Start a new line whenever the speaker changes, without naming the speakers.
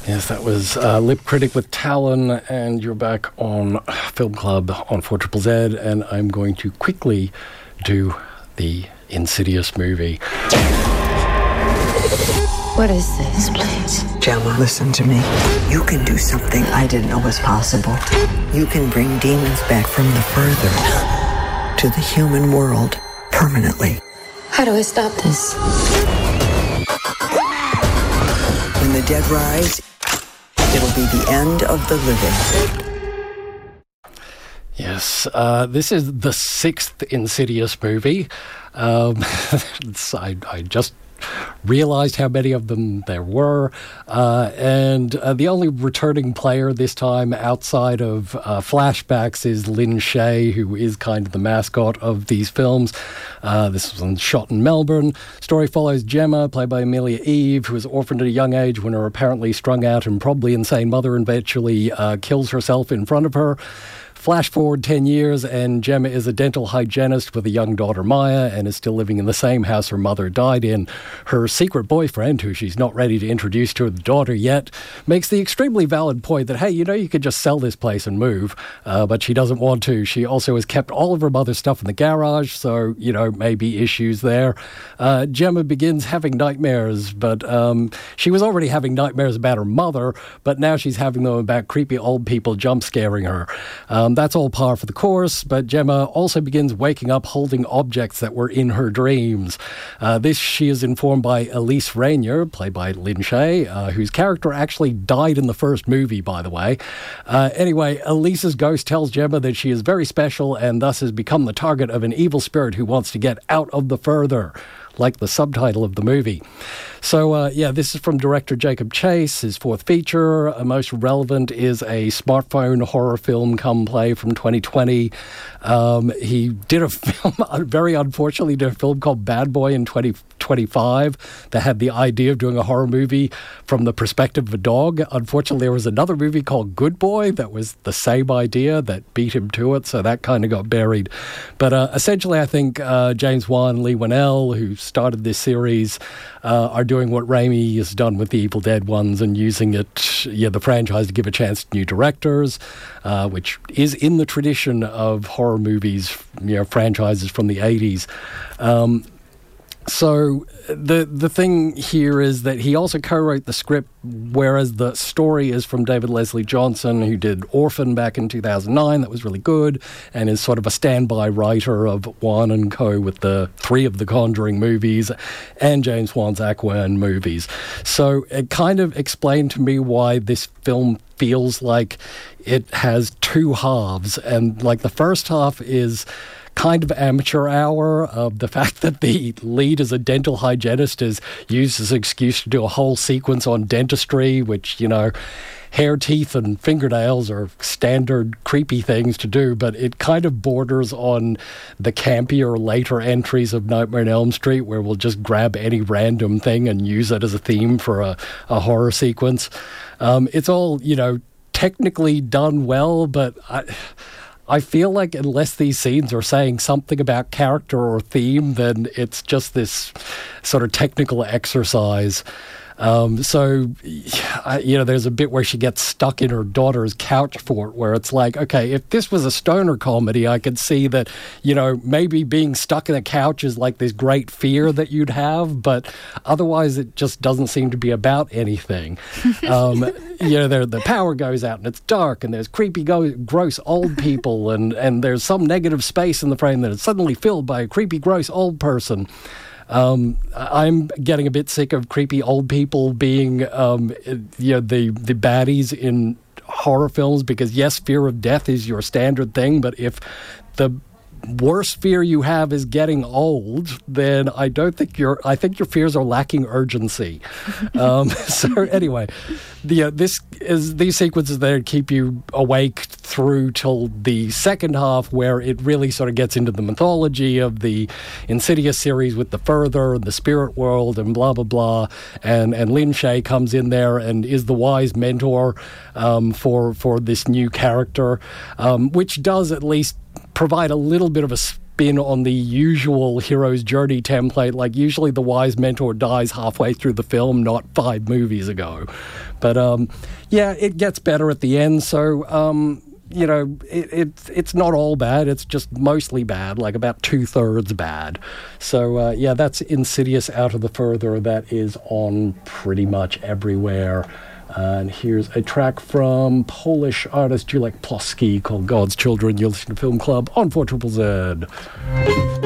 Yes, that was Lip Critic with Talon, and you're back on Film Club on 4ZZZ, and I'm going to quickly do the Insidious movie.
What is this, please?
Gemma, listen to me. You can do something I didn't know was possible. You can bring demons back from the further to the human world permanently.
How do I stop this?
When the dead rise, it'll be the end of the living.
Yes, this is the 6th Insidious movie. I just realized how many of them there were, and the only returning player this time outside of flashbacks is Lin Shaye, who is kind of the mascot of these films. This was shot in Melbourne. Story follows Gemma, played by Amelia Eve, who was orphaned at a young age when her apparently strung out and probably insane mother eventually kills herself in front of her. Flash forward 10 years, and Gemma is a dental hygienist with a young daughter, Maya, and is still living in the same house her mother died in. Her secret boyfriend, who she's not ready to introduce to the daughter yet, makes the extremely valid point that, hey, you could just sell this place and move, but she doesn't want to. She also has kept all of her mother's stuff in the garage, so, maybe issues there. Gemma begins having nightmares, but she was already having nightmares about her mother, but now she's having them about creepy old people jump scaring her. That's all par for the course, but Gemma also begins waking up holding objects that were in her dreams. This she is informed by Elise Rainier, played by Lin Shaye, whose character actually died in the first movie, by the way. Anyway, Elise's ghost tells Gemma that she is very special and thus has become the target of an evil spirit who wants to get out of the further, like the subtitle of the movie. So, this is from director Jacob Chase, his 4th feature. Most relevant is a smartphone horror film come play from 2020. He did a film, very unfortunately, did a film called Bad Boy in 2025 that had the idea of doing a horror movie from the perspective of a dog. Unfortunately, there was another movie called Good Boy that was the same idea that beat him to it, so that kind of got buried. But essentially, I think James Wan, Lee Whannell, who started this series, are doing what Raimi has done with the Evil Dead ones and using it, the franchise, to give a chance to new directors, which is in the tradition of horror movies, franchises from the 80s. So the thing here is that he also co-wrote the script, whereas the story is from David Leslie Johnson, who did Orphan back in 2009. That was really good, and is sort of a standby writer of Wan and Co. with the 3 of the Conjuring movies and James Wan's Aquaman movies. So it kind of explained to me why this film feels like it has 2 halves, and like the first half is kind of amateur hour of the fact that the lead as a dental hygienist is used as an excuse to do a whole sequence on dentistry, which, hair, teeth, and fingernails are standard creepy things to do, but it kind of borders on the campier later entries of Nightmare on Elm Street, where we'll just grab any random thing and use it as a theme for a horror sequence. It's all, technically done well, but I feel like unless these scenes are saying something about character or theme, then it's just this sort of technical exercise. There's a bit where she gets stuck in her daughter's couch fort, where it's like, okay, if this was a stoner comedy, I could see that, maybe being stuck in a couch is like this great fear that you'd have, but otherwise it just doesn't seem to be about anything. The power goes out and it's dark and there's creepy, gross old people and there's some negative space in the frame that is suddenly filled by a creepy, gross old person. I'm getting a bit sick of creepy old people being, the baddies in horror films, because yes, fear of death is your standard thing, but if the worst fear you have is getting old, then I think your fears are lacking urgency. So anyway, these sequences there keep you awake through till the second half, where it really sort of gets into the mythology of the Insidious series with the Further and the spirit world and blah blah blah, and Lin Shaye comes in there and is the wise mentor for this new character, which does at least provide a little bit of a been on the usual hero's journey template. Like, usually the wise mentor dies halfway through the film, not 5 movies ago. But, yeah, it gets better at the end, so... you know, it's not all bad. It's just mostly bad, like about 2/3 bad. So, yeah, that's Insidious Out of the Further. That is on pretty much everywhere. And here's a track from Polish artist Julek Ploski called God's Children. You're listening to Film Club on 4ZZZ.